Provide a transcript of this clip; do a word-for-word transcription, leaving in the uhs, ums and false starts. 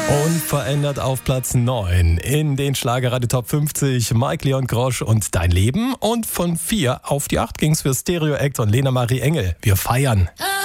Unverändert auf Platz neun in den Schlagerradio Top fünfzig. Mike Leon Grosch und Dein Leben. Und von vier auf die acht ging's für Stereo Act und Lena Marie Engel. Wir feiern.